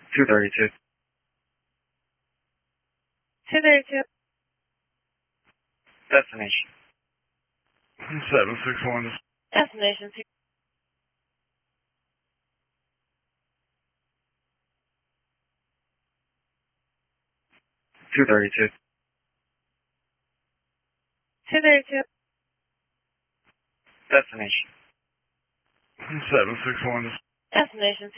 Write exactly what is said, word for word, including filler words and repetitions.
two thirty-two. two thirty-two. Destination. seven six one. Destination two. two thirty-two. two thirty-two. Destination. seven six one. Destination two.